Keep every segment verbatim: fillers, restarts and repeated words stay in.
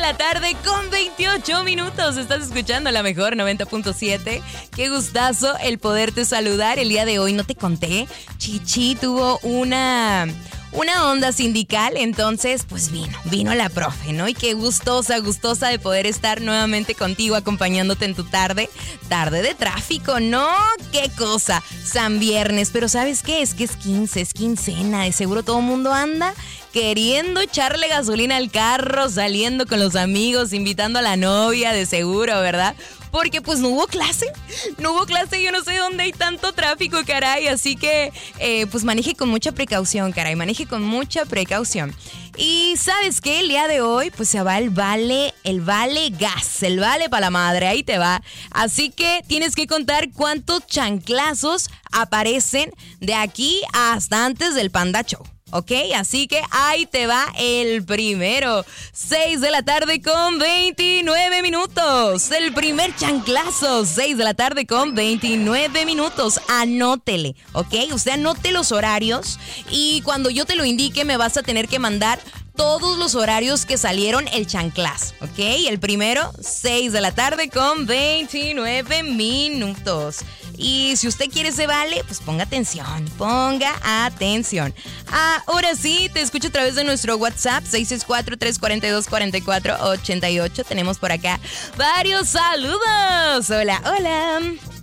la tarde con veintiocho minutos. Estás escuchando la mejor noventa punto siete. Qué gustazo el poderte saludar. El día de hoy no te conté. Chichi tuvo una... Una onda sindical, entonces pues vino, vino la profe, ¿no? Y qué gustosa, gustosa de poder estar nuevamente contigo, acompañándote en tu tarde, tarde de tráfico, ¿no? ¡Qué cosa! San Viernes, pero ¿sabes qué? Es que es quince, es quincena, de seguro todo el mundo anda queriendo echarle gasolina al carro, saliendo con los amigos, invitando a la novia, de seguro, ¿verdad? Porque pues no hubo clase, no hubo clase, yo no sé dónde hay tanto tráfico, caray, así que eh, pues maneje con mucha precaución, caray, maneje con mucha precaución. Y ¿sabes qué? El día de hoy pues se va el vale, el vale gas, el vale para la madre, ahí te va. Así que tienes que contar cuántos chanclazos aparecen de aquí hasta antes del Panda Show. Ok, así que ahí te va el primero. seis de la tarde con veintinueve minutos. El primer chanclazo, seis de la tarde con veintinueve minutos. Anótele, ok, usted anote los horarios y cuando yo te lo indique me vas a tener que mandar todos los horarios que salieron el chanclazo, ¿ok? El primero, seis de la tarde con veintinueve minutos. Y si usted quiere ese vale, pues ponga atención, ponga atención. Ahora sí, te escucho a través de nuestro WhatsApp, seis seis cuatro, tres cuatro dos, cuatro cuatro ocho ocho. Tenemos por acá varios saludos. Hola, hola.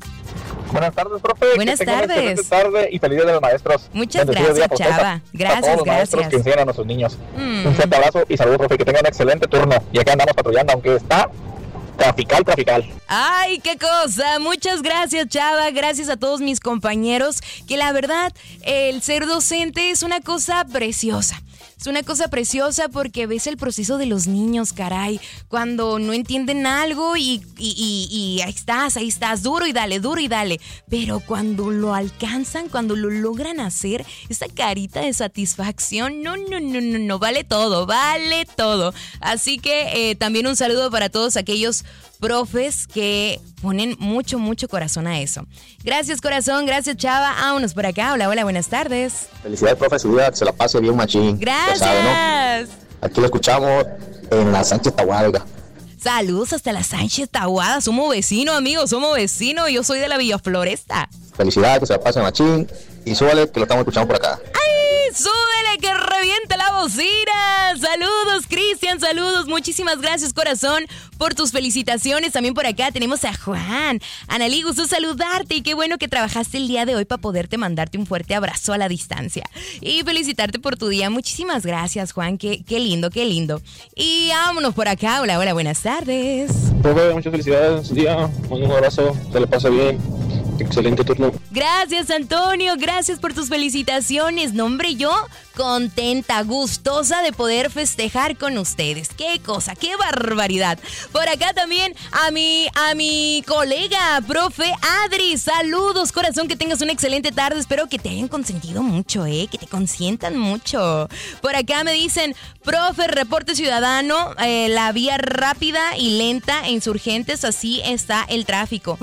Buenas tardes, profe. Buenas que tardes. tardes. tarde y feliz día de los maestros. Muchas Bendecido gracias, día, Chava. Gracias, a todos los gracias. maestros que enseñan a nuestros niños. Mm. Un fuerte abrazo y saludos, profe. Que tengan un excelente turno. Y acá andamos patrullando, aunque está trafical, trafical. ¡Ay, qué cosa! Muchas gracias, Chava. Gracias a todos mis compañeros. Que la verdad, el ser docente es una cosa preciosa. Es una cosa preciosa porque ves el proceso de los niños, caray. Cuando no entienden algo y, y, y, y ahí estás, ahí estás, duro y dale, duro y dale. Pero cuando lo alcanzan, cuando lo logran hacer, esa carita de satisfacción, no, no, no, no, no, vale todo, vale todo. Así que eh, también un saludo para todos aquellos profes que ponen mucho, mucho corazón a eso. Gracias, corazón, gracias, Chava. Vámonos por acá. Hola, hola, buenas tardes. Felicidades, profe, su vida se la pase bien machín. Gracias. Sabe, ¿no? Aquí lo escuchamos en la Sánchez Tahualga. Saludos hasta la Sánchez Tahuada. Somos vecinos, amigos, somos vecinos. Yo soy de la Villa Floresta. Felicidades, que se la pase machín. Y súbale, que lo estamos escuchando por acá. ¡Ay! ¡Súbele, que reviente la bocina! Saludos, Cristian, saludos. Muchísimas gracias, corazón, por tus felicitaciones. También por acá tenemos a Juan. Analí, gusto saludarte y qué bueno que trabajaste el día de hoy para poderte mandarte un fuerte abrazo a la distancia. Y felicitarte por tu día. Muchísimas gracias, Juan. Qué, qué lindo, qué lindo. Y vámonos por acá. Hola, hola, buenas tardes. Profe, muchas felicidades en su día. Un abrazo, se le pasa bien. Excelente turno. Gracias, Antonio, gracias por tus felicitaciones. No, hombre, yo contenta, gustosa de poder festejar con ustedes. Qué cosa, qué barbaridad. Por acá también a mi, a mi colega, profe Adri. Saludos, corazón, que tengas una excelente tarde. Espero que te hayan consentido mucho, eh, que te consientan mucho. Por acá me dicen, profe, reporte ciudadano, eh, la vía rápida y lenta e insurgentes, así está el tráfico.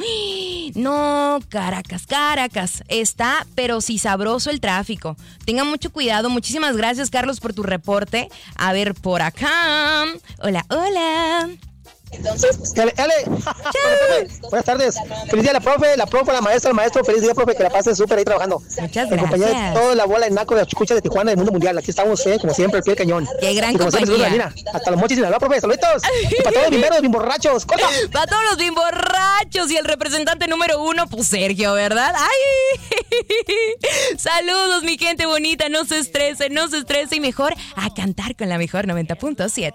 No, Caracas, Caracas, está, pero sí sabroso el tráfico. Tengan mucho cuidado. Muchísimas gracias, Carlos, por tu reporte. A ver, por acá. Hola, hola. Entonces, pues, dale, dale. Buenas tardes. Feliz día a la profe, la profe, la maestra, el maestro. Feliz día, profe, que la pasen súper ahí trabajando. Muchas en compañía de gracias. toda la bola de naco de las chucuchas de Tijuana del mundo mundial. Aquí estamos, eh, como siempre, el pie del cañón. Qué gran y como siempre, compañía. saludos a Lina. Hasta los mochis y la profe. Saluditos. Y para todos los bimberos, bimborrachos. ¡Corta! Para todos los bimborrachos y el representante número uno, pues Sergio, ¿verdad? ¡Ay! Saludos, mi gente bonita. No se estrese, no se estrese y mejor a cantar con la mejor noventa punto siete.